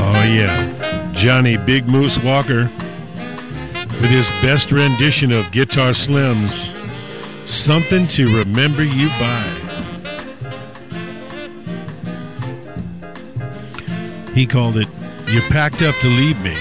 Oh, yeah. Johnny Big Moose Walker with his best rendition of Guitar Slim's Something to Remember You By. He called it You Packed Up to Leave Me.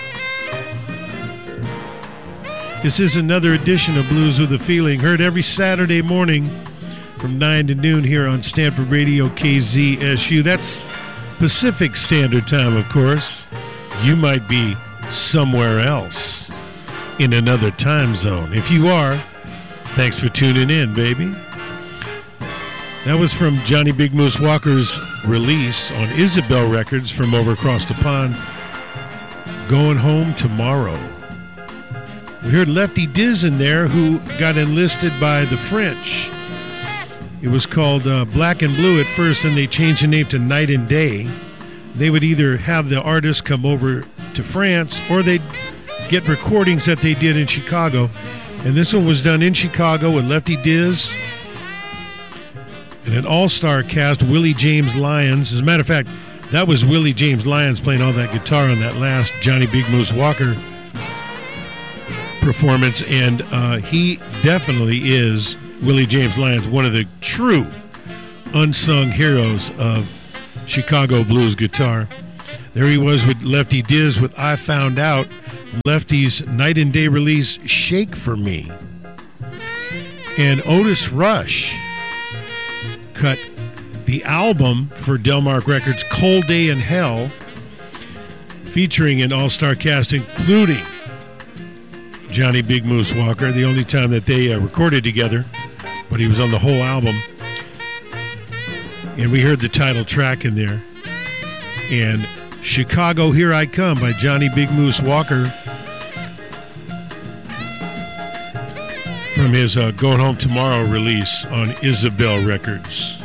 This is another edition of Blues with a Feeling, heard every Saturday morning from 9 to noon here on Stanford Radio KZSU. That's Pacific Standard Time, of course. You might be somewhere else in another time zone. If you are, thanks for tuning in, baby. That was from Johnny Big Moose Walker's release on Isabel Records from over across the pond, Going Home Tomorrow. We heard Lefty Diz in there, who got enlisted by the French. It was called Black and Blue at first, and they changed the name to Night and Day. They would either have the artist come over to France, or they'd get recordings that they did in Chicago. And this one was done in Chicago with Lefty Diz and an all-star cast, Willie James Lyons. As a matter of fact, that was Willie James Lyons playing all that guitar on that last Johnny Big Moose Walker performance, and he definitely is, Willie James Lyons, one of the true unsung heroes of Chicago blues guitar. There he was with Lefty Diz with I Found Out, Lefty's Night and Day release, Shake For Me. And Otis Rush cut the album for Delmark Records, Cold Day in Hell, featuring an all-star cast including Johnny Big Moose Walker, the only time that they recorded together, but he was on the whole album. And we heard the title track in there. And Chicago, Here I Come by Johnny Big Moose Walker from his Going Home Tomorrow release on Isabel Records.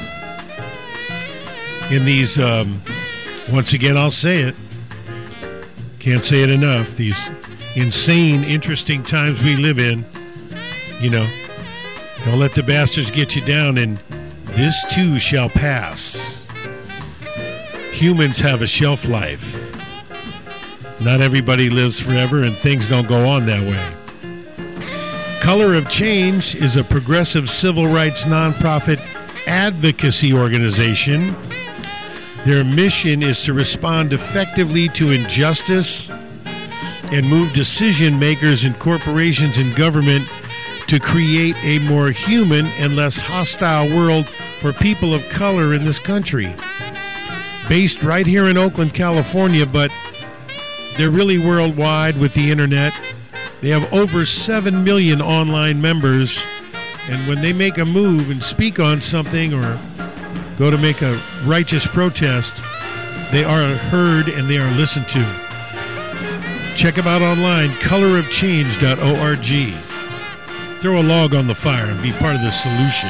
In these, once again, I'll say it, can't say it enough, these insane, interesting times we live in, you know, don't let the bastards get you down, and this too shall pass. Humans have a shelf life. Not everybody lives forever, and things don't go on that way. Color of Change is a progressive civil rights nonprofit advocacy organization. Their mission is to respond effectively to injustice and move decision makers in corporations and government to create a more human and less hostile world for people of color in this country. Based right here in Oakland, California, but they're really worldwide with the internet. They have over 7 million online members, and when they make a move and speak on something or go to make a righteous protest, they are heard and they are listened to. Check them out online, colorofchange.org. Throw a log on the fire and be part of the solution.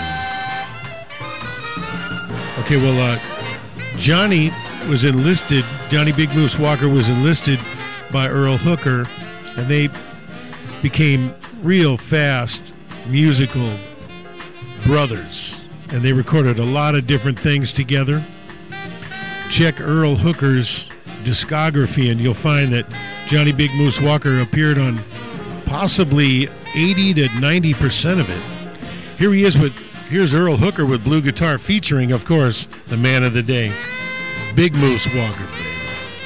Okay, well, Johnny was enlisted, Johnny Big Moose Walker was enlisted by Earl Hooker, and they became real fast musical brothers, and they recorded a lot of different things together. Check Earl Hooker's discography, and you'll find that Johnny Big Moose Walker appeared on possibly 80 to 90% of it. Here he is here's Earl Hooker with blue guitar featuring, of course, the man of the day, Big Moose Walker.